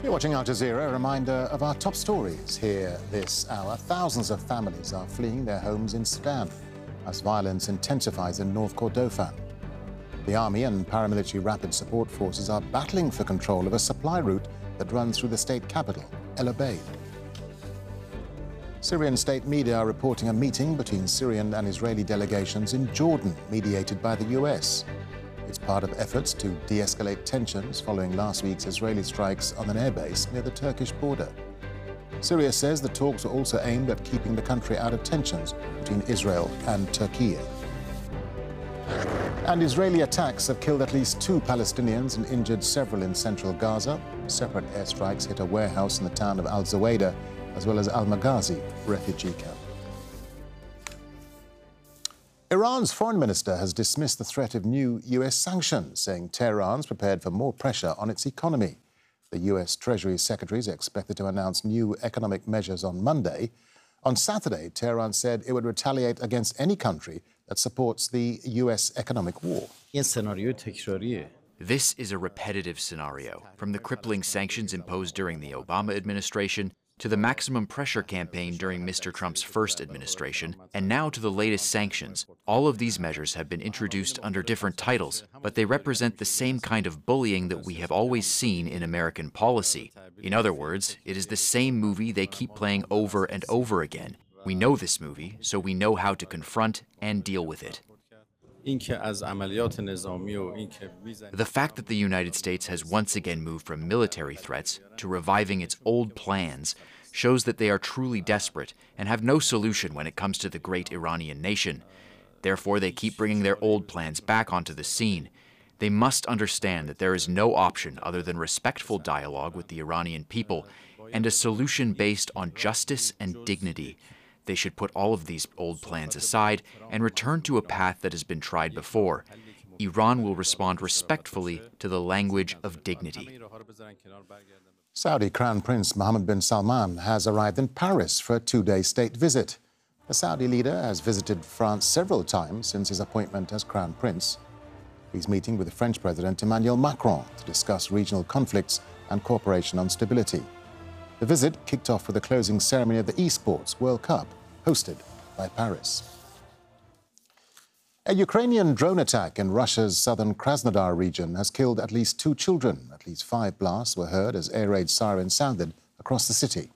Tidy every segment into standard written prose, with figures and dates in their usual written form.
You're watching Al Jazeera, a reminder of our top stories here this hour. Thousands of families are fleeing their homes in Sudan as violence intensifies in North Kordofan. The army and paramilitary rapid support forces are battling for control of a supply route that runs through the state capital, El Obeid. Syrian state media are reporting a meeting between Syrian and Israeli delegations in Jordan, mediated by the US. It's part of efforts to de-escalate tensions following last week's Israeli strikes on an airbase near the Turkish border. Syria says the talks were also aimed at keeping the country out of tensions between Israel and Turkey. And Israeli attacks have killed at least 2 Palestinians and injured several in central Gaza. Separate airstrikes hit a warehouse in the town of Al-Zawayda, as well as Al-Maghazi refugee camp. Iran's foreign minister has dismissed the threat of new US sanctions, saying Tehran's prepared for more pressure on its economy. The US Treasury Secretary is expected to announce new economic measures on Monday. On Saturday, Tehran said it would retaliate against any country that supports the US economic war. This is a repetitive scenario, from the crippling sanctions imposed during the Obama administration to the maximum pressure campaign during Mr. Trump's first administration, and now to the latest sanctions. All of these measures have been introduced under different titles, but they represent the same kind of bullying that we have always seen in American policy. In other words, it is the same movie they keep playing over and over again. We know this movie, so we know how to confront and deal with it. The fact that the United States has once again moved from military threats to reviving its old plans shows that they are truly desperate and have no solution when it comes to the great Iranian nation. Therefore, they keep bringing their old plans back onto the scene. They must understand that there is no option other than respectful dialogue with the Iranian people and a solution based on justice and dignity. They should put all of these old plans aside and return to a path that has been tried before. Iran will respond respectfully to the language of dignity. Saudi Crown Prince Mohammed bin Salman has arrived in Paris for a 2-day state visit. The Saudi leader has visited France several times since his appointment as Crown Prince. He's meeting with the French President Emmanuel Macron to discuss regional conflicts and cooperation on stability. The visit kicked off with the closing ceremony of the Esports World Cup, hosted by Paris. A Ukrainian drone attack in Russia's southern Krasnodar region has killed at least 2 children. At least 5 blasts were heard as air raid sirens sounded across the city.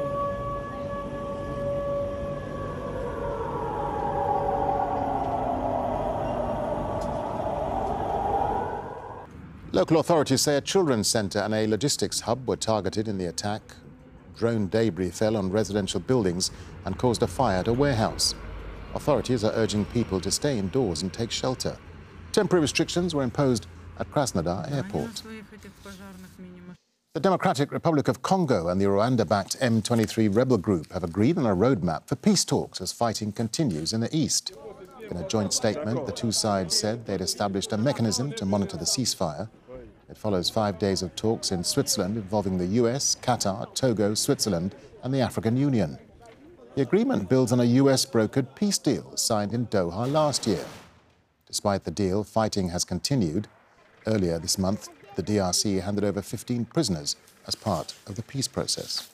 Local authorities say a children's centre and a logistics hub were targeted in the attack. Drone debris fell on residential buildings and caused a fire at a warehouse. Authorities are urging people to stay indoors and take shelter. Temporary restrictions were imposed at Krasnodar Airport. The Democratic Republic of Congo and the Rwanda-backed M23 rebel group have agreed on a roadmap for peace talks as fighting continues in the east. In a joint statement, the two sides said they'd established a mechanism to monitor the ceasefire. It follows 5 days of talks in Switzerland involving the US, Qatar, Togo, Switzerland and the African Union. The agreement builds on a US-brokered peace deal signed in Doha last year. Despite the deal, fighting has continued. Earlier this month, the DRC handed over 15 prisoners as part of the peace process.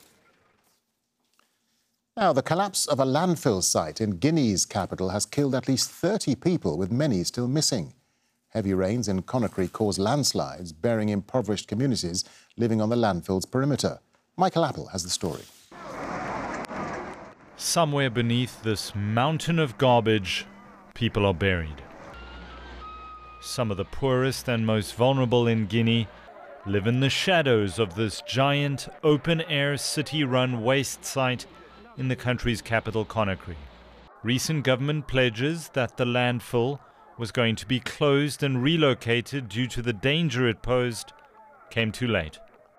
Now, the collapse of a landfill site in Guinea's capital has killed at least 30 people, with many still missing. Heavy rains in Conakry caused landslides, burying impoverished communities living on the landfill's perimeter. Michael Apple has the story. Somewhere beneath this mountain of garbage, people are buried. Some of the poorest and most vulnerable in Guinea live in the shadows of this giant, open-air, city-run waste site in the country's capital, Conakry. Recent government pledges that the landfill was going to be closed and relocated due to the danger it posed came too late.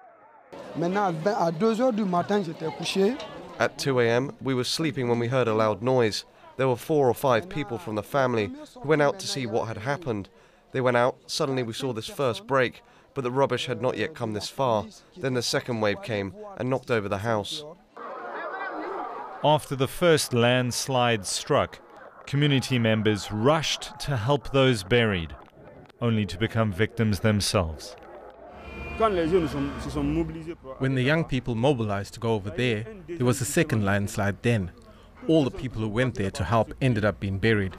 At 2 a.m, we were sleeping when we heard a loud noise. There were 4 or 5 people from the family who went out to see what had happened. They went out, suddenly we saw this first break, but the rubbish had not yet come this far. Then the second wave came and knocked over the house. After the first landslide struck, community members rushed to help those buried, only to become victims themselves. When the young people mobilized to go over there was a second landslide then. All the people who went there to help ended up being buried.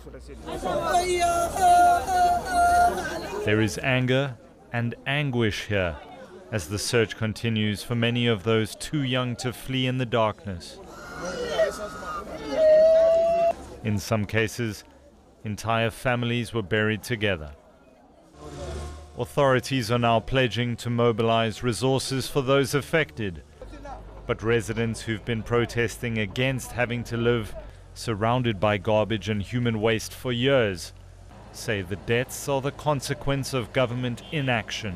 There is anger and anguish here as the search continues for many of those too young to flee in the darkness. In some cases, entire families were buried together. Authorities are now pledging to mobilize resources for those affected. But residents who've been protesting against having to live surrounded by garbage and human waste for years say the deaths are the consequence of government inaction.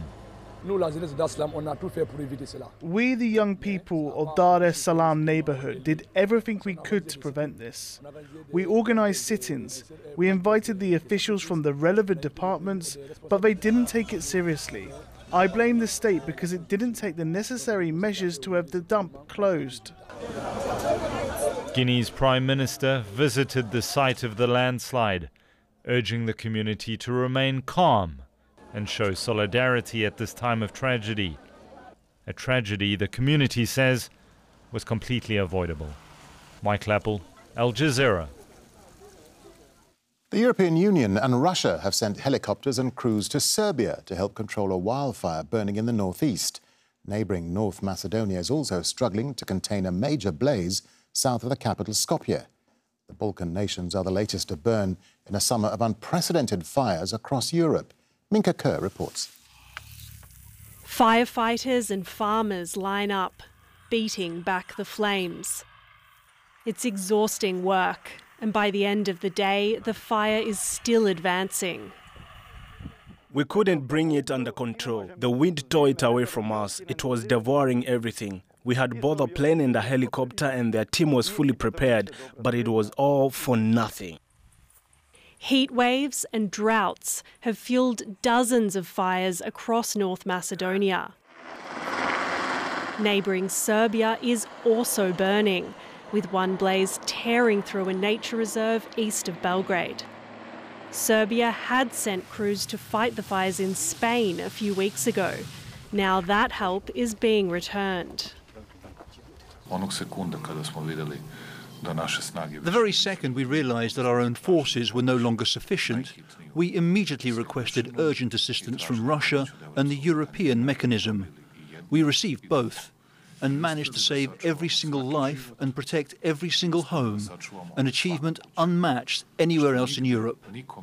We, the young people of Dar es Salaam neighborhood, did everything we could to prevent this. We organized sit-ins. We invited the officials from the relevant departments, but they didn't take it seriously. I blame the state because it didn't take the necessary measures to have the dump closed. Guinea's Prime Minister visited the site of the landslide, urging the community to remain calm and show solidarity at this time of tragedy. A tragedy the community says was completely avoidable. Mike Lappel, Al Jazeera. The European Union and Russia have sent helicopters and crews to Serbia to help control a wildfire burning in the northeast. Neighbouring North Macedonia is also struggling to contain a major blaze south of the capital, Skopje. The Balkan nations are the latest to burn in a summer of unprecedented fires across Europe. Minka Kerr reports. Firefighters and farmers line up, beating back the flames. It's exhausting work, and by the end of the day, the fire is still advancing. We couldn't bring it under control. The wind tore it away from us. It was devouring everything. We had both a plane and a helicopter, and their team was fully prepared, but it was all for nothing. Heat waves and droughts have fueled dozens of fires across North Macedonia. Neighbouring Serbia is also burning, with one blaze tearing through a nature reserve east of Belgrade. Serbia had sent crews to fight the fires in Spain a few weeks ago. Now that help is being returned. The very second we realised that our own forces were no longer sufficient, we immediately requested urgent assistance from Russia and the European mechanism. We received both and managed to save every single life and protect every single home, an achievement unmatched anywhere else in Europe.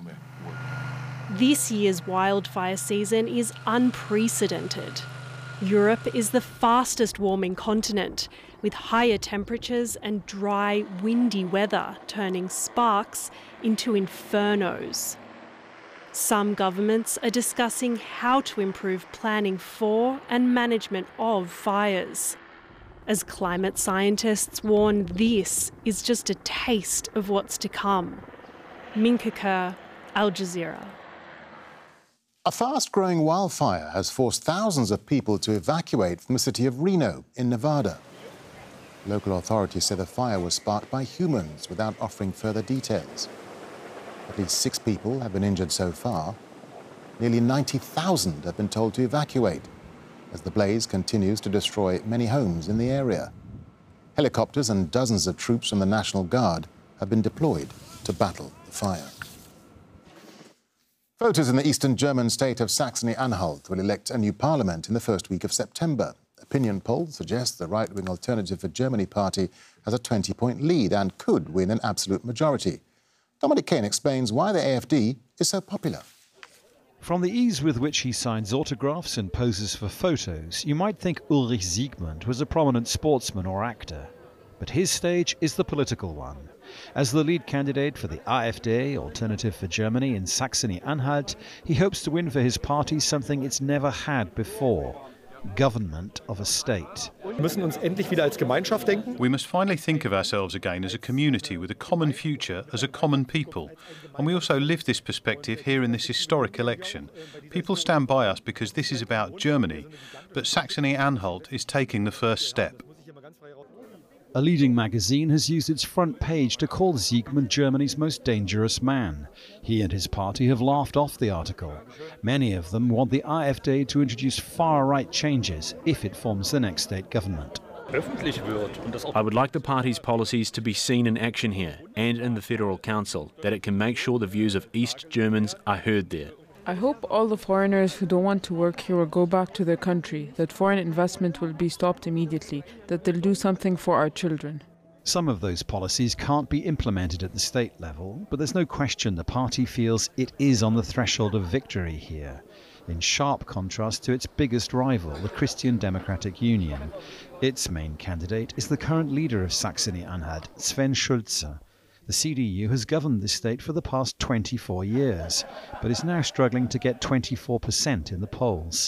This year's wildfire season is unprecedented. Europe is the fastest warming continent, with higher temperatures and dry, windy weather turning sparks into infernos. Some governments are discussing how to improve planning for and management of fires. As climate scientists warn, this is just a taste of what's to come. Minka Kerr, Al Jazeera. A fast-growing wildfire has forced thousands of people to evacuate from the city of Reno in Nevada. Local authorities say the fire was sparked by humans without offering further details. At least 6 people have been injured so far. Nearly 90,000 have been told to evacuate as the blaze continues to destroy many homes in the area. Helicopters and dozens of troops from the National Guard have been deployed to battle the fire. Voters in the eastern German state of Saxony-Anhalt will elect a new parliament in the first week of September. Opinion polls suggest the right-wing Alternative for Germany party has a 20-point lead and could win an absolute majority. Dominic Kane explains why the AfD is so popular. From the ease with which he signs autographs and poses for photos, you might think Ulrich Siegmund was a prominent sportsman or actor. But his stage is the political one. As the lead candidate for the AfD, Alternative for Germany, in Saxony-Anhalt, he hopes to win for his party something it's never had before: government of a state. We must finally think of ourselves again as a community with a common future as a common people. And we also live this perspective here in this historic election. People stand by us because this is about Germany, but Saxony-Anhalt is taking the first step. A leading magazine has used its front page to call Siegmund Germany's most dangerous man. He and his party have laughed off the article. Many of them want the AfD to introduce far-right changes if it forms the next state government. I would like the party's policies to be seen in action here and in the Federal Council, that it can make sure the views of East Germans are heard there. I hope all the foreigners who don't want to work here will go back to their country, that foreign investment will be stopped immediately, that they'll do something for our children. Some of those policies can't be implemented at the state level, but there's no question the party feels it is on the threshold of victory here, in sharp contrast to its biggest rival, the Christian Democratic Union. Its main candidate is the current leader of Saxony-Anhalt, Sven Schulze. The CDU has governed this state for the past 24 years, but is now struggling to get 24% in the polls.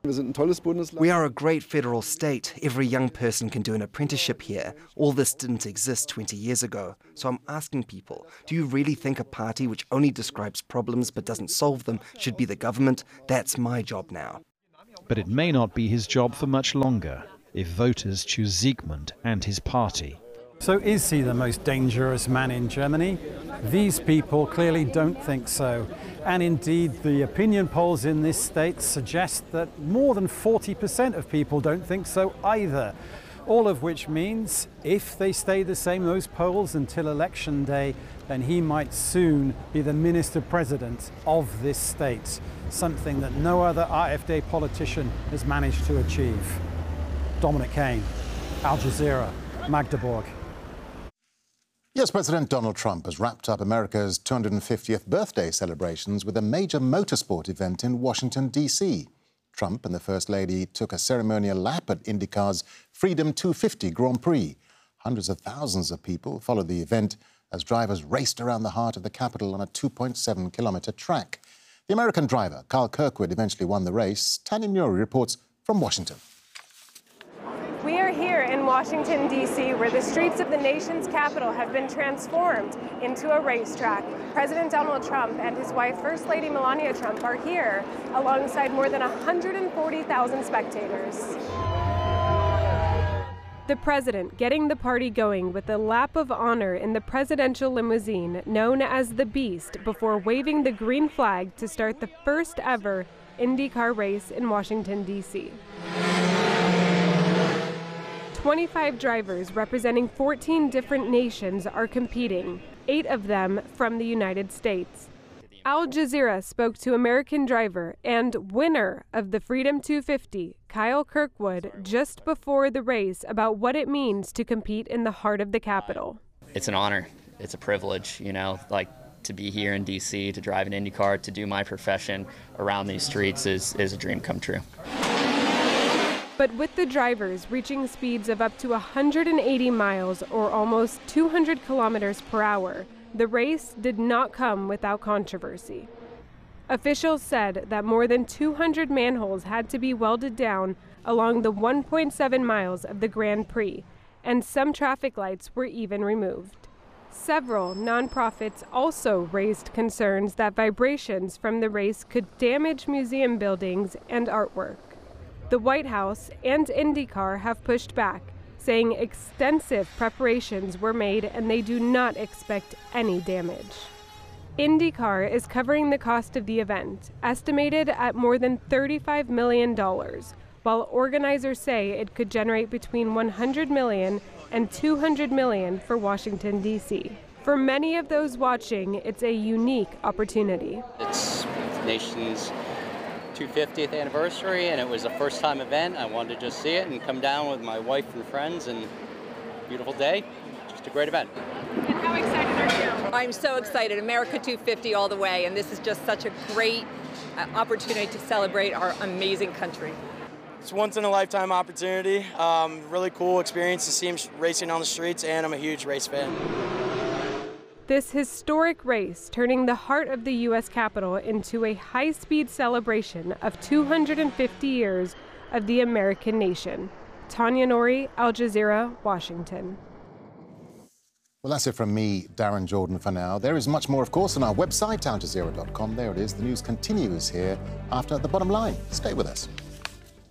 We are a great federal state. Every young person can do an apprenticeship here. All this didn't exist 20 years ago. So I'm asking people, do you really think a party which only describes problems but doesn't solve them should be the government? That's my job now. But it may not be his job for much longer if voters choose Siegmund and his party. So is he the most dangerous man in Germany? These people clearly don't think so. And indeed, the opinion polls in this state suggest that more than 40% of people don't think so either. All of which means, if they stay the same, those polls, until election day, then he might soon be the minister-president of this state, something that no other AfD politician has managed to achieve. Dominic Kane, Al Jazeera, Magdeburg. US President Donald Trump has wrapped up America's 250th birthday celebrations with a major motorsport event in Washington, D.C. Trump and the First Lady took a ceremonial lap at IndyCar's Freedom 250 Grand Prix. Hundreds of thousands of people followed the event as drivers raced around the heart of the Capitol on a 2.7-kilometre track. The American driver, Carl Kirkwood, eventually won the race. Tanya Muri reports from Washington. We are here in Washington, D.C., where the streets of the nation's capital have been transformed into a racetrack. President Donald Trump and his wife, First Lady Melania Trump, are here alongside more than 140,000 spectators. The president getting the party going with a lap of honor in the presidential limousine known as the Beast before waving the green flag to start the first ever IndyCar race in Washington, D.C. 25 drivers representing 14 different nations are competing, 8 of them from the United States. Al Jazeera spoke to American driver and winner of the Freedom 250, Kyle Kirkwood, just before the race about what it means to compete in the heart of the Capitol. It's an honor. It's a privilege, to be here in D.C., to drive an IndyCar, to do my profession around these streets is a dream come true. But with the drivers reaching speeds of up to 180 miles or almost 200 kilometers per hour, the race did not come without controversy. Officials said that more than 200 manholes had to be welded down along the 1.7 miles of the Grand Prix, and some traffic lights were even removed. Several nonprofits also raised concerns that vibrations from the race could damage museum buildings and artwork. The White House and IndyCar have pushed back, saying extensive preparations were made and they do not expect any damage. IndyCar is covering the cost of the event, estimated at more than $35 million, while organizers say it could generate between $100 million and $200 million for Washington, D.C. For many of those watching, it's a unique opportunity. It's the nation's 250th anniversary, and it was a first-time event. I wanted to just see it and come down with my wife and friends, and beautiful day. Just a great event. And how excited are you? I'm so excited. America 250 all the way, and this is just such a great opportunity to celebrate our amazing country. It's a once-in-a-lifetime opportunity. Really cool experience to see him racing on the streets, and I'm a huge race fan. This historic race turning the heart of the U.S. Capitol into a high-speed celebration of 250 years of the American nation. Tanya Nori, Al Jazeera, Washington. Well, that's it from me, Darren Jordan, for now. There is much more, of course, on our website, aljazeera.com. There it is. The news continues here after The Bottom Line. Stay with us.